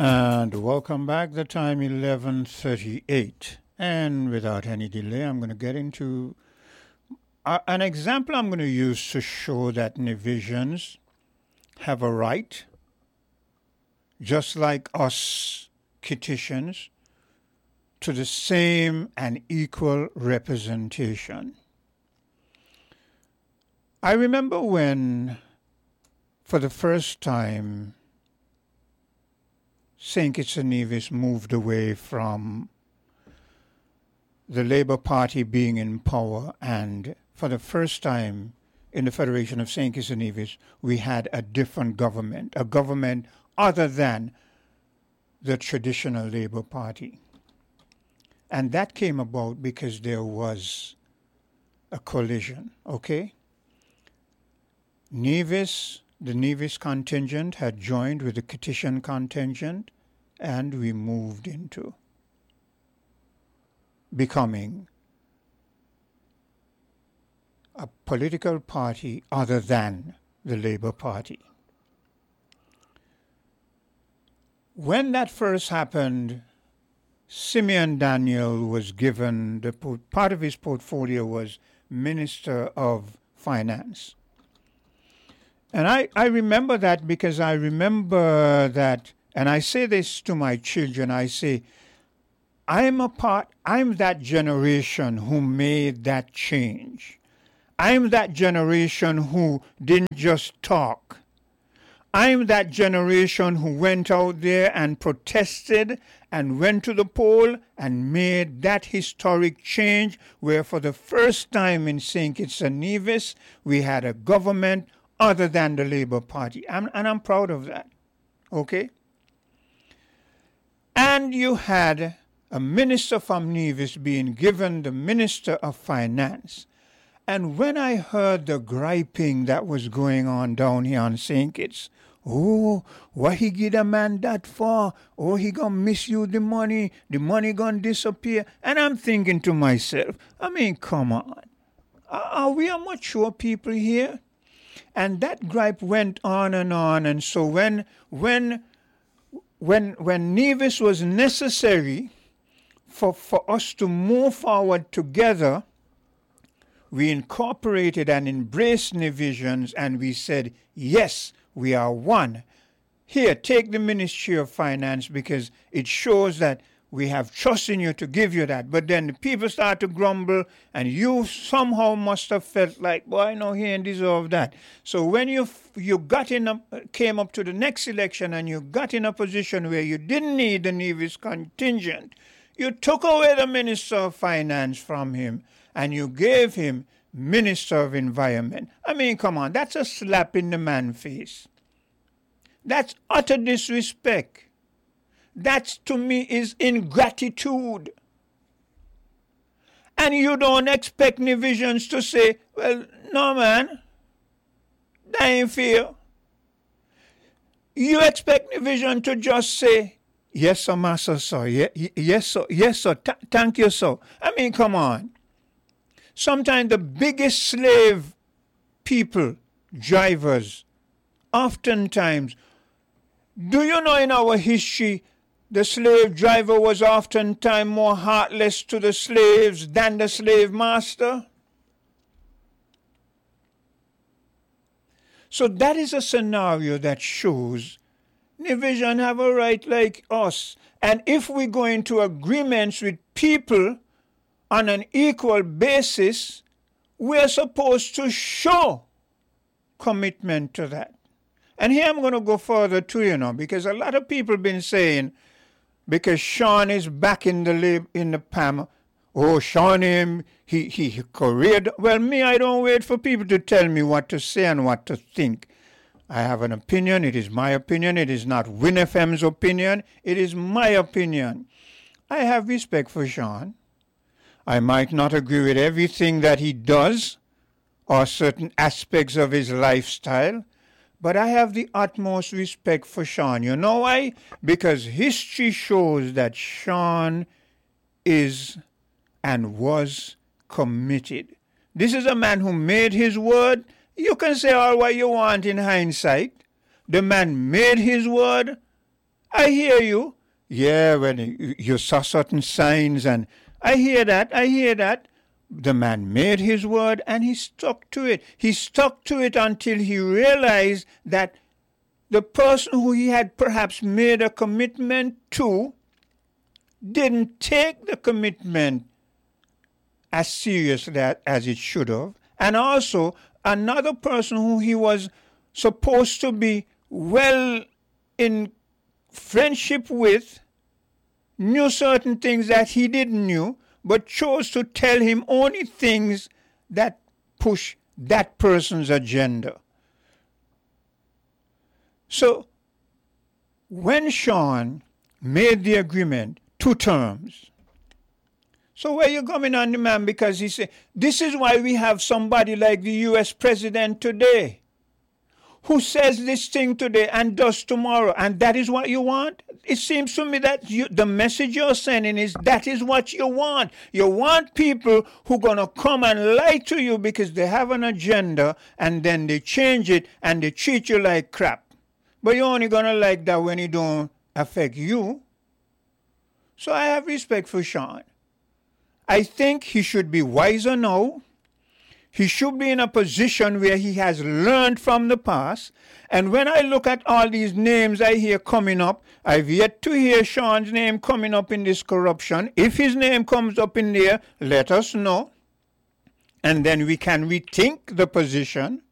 And welcome back. The time 11:38. And without any delay, I'm going to get into an example I'm going to use to show that Nevisians have a right, just like us Kittitians, to the same and equal representation. I remember when, for the first time, St. Kitts and Nevis moved away from the Labour Party being in power, and for the first time in the Federation of St. Kitts and Nevis, we had a different government, a government other than the traditional Labour Party. And that came about because there was a collision, okay? The Nevis contingent had joined with the Kittitian contingent, and we moved into becoming a political party other than the Labour Party. When that first happened, Simeon Daniel was given, part of his portfolio was Minister of Finance. And I remember that because I remember that, and I say this to my children, I say, I'm that generation who made that change. I'm that generation who didn't just talk. I'm that generation who went out there and protested and went to the poll and made that historic change where for the first time in St. Kitts and Nevis, we had a government other than the Labour Party. And I'm proud of that. Okay? And you had a minister from Nevis being given the Minister of Finance. And when I heard the griping that was going on down here on St. Kitts, oh, what he give a man that for? Oh, he gonna misuse the money gonna disappear. And I'm thinking to myself, I mean, come on. Are we a mature people here? And that gripe went on, and so when Nevis was necessary for us to move forward together, we incorporated and embraced Nevisians, and we said, yes, we are one. Here, take the Ministry of Finance because it shows that we have trust in you to give you that. But then the people start to grumble, and you somehow must have felt like, boy, no, he ain't deserve that. So when you came up to the next election and you got in a position where you didn't need the Nevis contingent, you took away the Minister of Finance from him and you gave him Minister of Environment. I mean, come on, that's a slap in the man's face. That's utter disrespect. That, to me, is ingratitude. And you don't expect Nevisians to say, well, no, man, that ain't fair. You expect Nevision to just say, yes, sir, master, sir. Yes, sir. Thank you, sir. I mean, come on. Sometimes the biggest slave people, drivers, oftentimes, do you know in our history, the slave driver was oftentimes more heartless to the slaves than the slave master? So that is a scenario that shows Nevisian have a right like us. And if we go into agreements with people on an equal basis, we're supposed to show commitment to that. And here I'm going to go further too, because a lot of people have been saying, because Sean is back in the PAM, oh, Sean, he careered. Well, me, I don't wait for people to tell me what to say and what to think. I have an opinion. It is my opinion. It is not WinFM's opinion. It is my opinion. I have respect for Sean. I might not agree with everything that he does or certain aspects of his lifestyle, but I have the utmost respect for Sean. You know why? Because history shows that Sean is and was committed. This is a man who made his word. You can say all what you want in hindsight. The man made his word, I hear you. Yeah, when you saw certain signs, and I hear that. The man made his word and he stuck to it. He stuck to it until he realized that the person who he had perhaps made a commitment to didn't take the commitment as seriously as it should have. And also, another person who he was supposed to be well in friendship with knew certain things that he didn't know, but chose to tell him only things that push that person's agenda. So when Sean made the agreement, 2 terms. So where you coming on the man? Because he said, this is why we have somebody like the U.S. president today, who says this thing today and does tomorrow, and that is what you want? It seems to me that the message you're sending is that is what you want. You want people who are going to come and lie to you because they have an agenda, and then they change it and they treat you like crap. But you're only going to like that when it don't affect you. So I have respect for Sean. I think he should be wiser now. He should be in a position where he has learned from the past. And when I look at all these names I hear coming up, I've yet to hear Sean's name coming up in this corruption. If his name comes up in there, let us know. And then we can rethink the position.